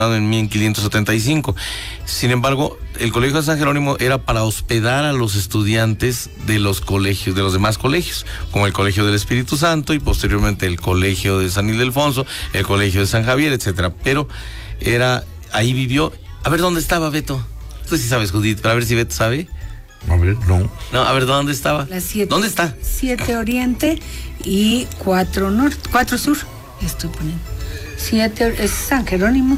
en 1575. Sin embargo, el Colegio de San Jerónimo era para hospedar a los estudiantes de los colegios, de los demás colegios, como el Colegio del Espíritu Santo y posteriormente el Colegio de San Ildefonso, el Colegio de San Javier, etcétera. Pero ahí vivió. A ver, ¿dónde estaba Beto? Tú sí sabes, Judith, para ver si Beto sabe. A ver, no. No, a ver, ¿dónde estaba? ¿Dónde está? 7 Oriente y 4 Norte, 4 Sur. Estoy poniendo. 7 es San Jerónimo.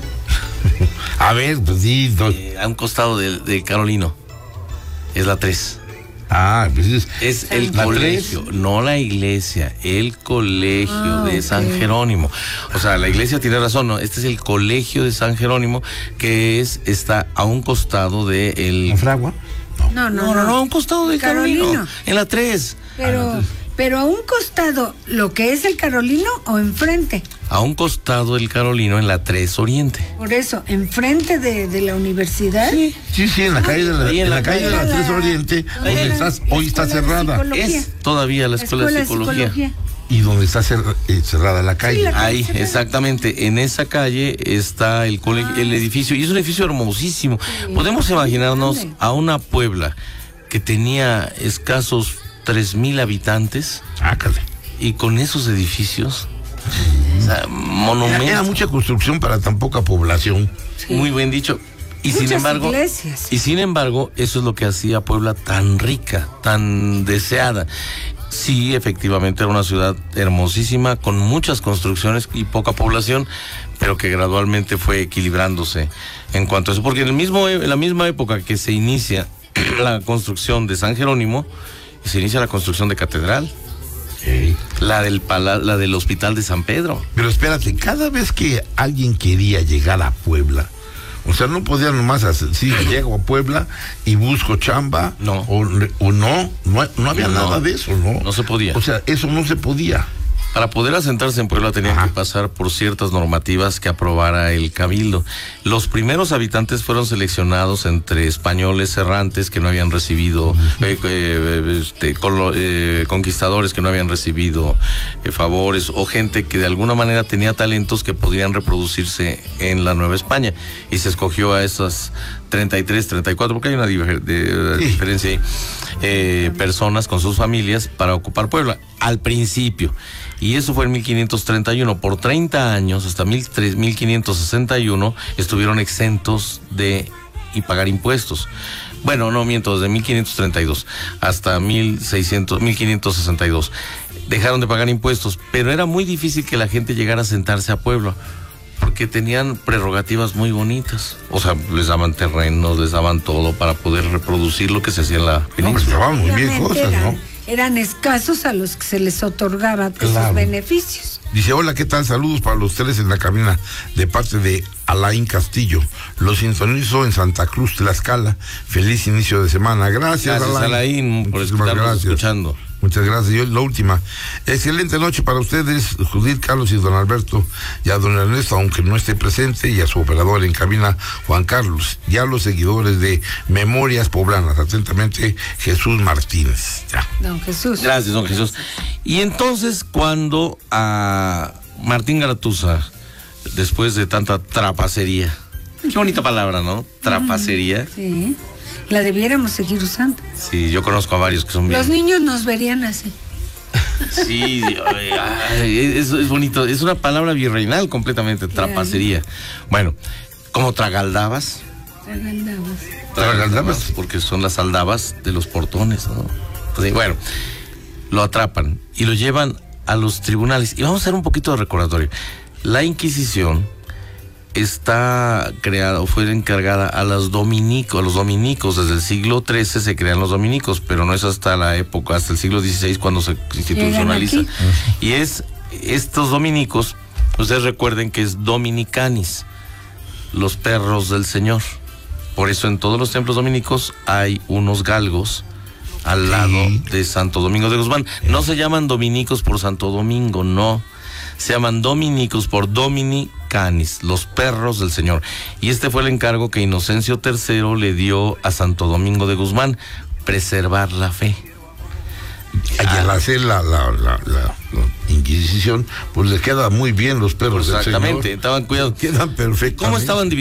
A ver, pues sí. A un costado de Carolino. Es la 3. Ah, pues es el colegio, no la iglesia, el colegio de San Jerónimo. O sea, la iglesia tiene razón, ¿no? Este es el colegio de San Jerónimo, que está a un costado de el... ¿Fragua? No, a un costado de Carolino. En la 3. Pero a un costado, ¿lo que es el Carolino o enfrente? A un costado del Carolino, en la 3 Oriente. Por eso, enfrente de la universidad. Sí, en la calle de la calle de la 3 Oriente, donde hoy está cerrada. Es todavía la escuela de psicología. Y donde está cerrada la calle. Sí, ahí, exactamente, en esa calle está el colegio, el edificio, y es un edificio hermosísimo. Sí, podemos imaginarnos a una Puebla que tenía escasos 3,000 habitantes. Y con esos edificios, o sea, monumentos. Era mucha construcción para tan poca población. Sí. Muy bien dicho. Y sin embargo, eso es lo que hacía Puebla tan rica, tan deseada. Sí, efectivamente era una ciudad hermosísima, con muchas construcciones y poca población, pero que gradualmente fue equilibrándose en cuanto a eso. Porque en la misma época que se inicia la construcción de San Jerónimo, se inicia la construcción de catedral. Sí. La del Hospital de San Pedro. Pero espérate, cada vez que alguien quería llegar a Puebla, o sea, no podía nomás hacer, llego a Puebla y busco chamba. No. O no había nada de eso, ¿no? No se podía. O sea, eso no se podía. Para poder asentarse en Puebla tenían que pasar por ciertas normativas que aprobara el Cabildo. Los primeros habitantes fueron seleccionados entre españoles errantes que no habían recibido, conquistadores que no habían recibido favores, o gente que de alguna manera tenía talentos que podrían reproducirse en la Nueva España. Y se escogió a esas 33, 34, porque hay una diferencia ahí, personas con sus familias para ocupar Puebla al principio. Y eso fue en 1531. Por 30 años, hasta 1561, estuvieron exentos de pagar impuestos. Bueno, no miento, desde 1532 hasta 1562. Dejaron de pagar impuestos, pero era muy difícil que la gente llegara a sentarse a Puebla, porque tenían prerrogativas muy bonitas. O sea, les daban terrenos, les daban todo para poder reproducir lo que se hacía en la península. No, muy bien cosas, ¿no? Eran escasos a los que se les otorgaban esos beneficios. Dice, hola, ¿qué tal? Saludos para los tres en la cabina de parte de Alain Castillo. Los sintonizo en Santa Cruz, Tlaxcala. Feliz inicio de semana. Gracias Alain, por estarnos escuchando. Muchas gracias. Yo, la última. Excelente noche para ustedes, Judith, Carlos y don Alberto, y a don Ernesto, aunque no esté presente, y a su operador en cabina, Juan Carlos, y a los seguidores de Memorias Poblanas. Atentamente, Jesús Martínez. Ya. Don Jesús. Gracias, don Jesús. Y entonces, cuando a Martín Garatuza, después de tanta trapacería, qué bonita palabra, ¿no? Trapacería. Sí. La debiéramos seguir usando. Sí, yo conozco a varios que son bien. Los niños nos verían así. Sí, es bonito. Es una palabra virreinal completamente, trapacería. Bueno, como tragaldabas. Tragaldabas, porque son las aldabas de los portones, ¿no? Pues, bueno, lo atrapan y lo llevan a los tribunales. Y vamos a hacer un poquito de recordatorio. La Inquisición está creada o fue encargada a los dominicos. Desde el siglo XIII se crean los dominicos, pero no es hasta el siglo XVI cuando se institucionaliza. Y estos dominicos, ustedes recuerden que es Dominicanis, los perros del Señor. Por eso en todos los templos dominicos hay unos galgos al lado de Santo Domingo de Guzmán. No se llaman dominicos por Santo Domingo, no. Se llaman dominicos por Dominicanis, los perros del Señor. Y este fue el encargo que Inocencio III le dio a Santo Domingo de Guzmán, preservar la fe. Y al hacer la Inquisición, pues le quedan muy bien los perros del Señor. Exactamente, estaban cuidados. Quedan perfectamente. ¿Cómo estaban divididos?